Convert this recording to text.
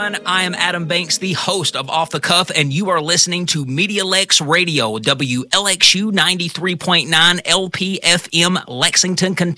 everyone. I am Adam Banks, the host of Off the Cuff, and you are listening to Media Lex Radio, WLXU 93.9 LPFM, Lexington, Kentucky.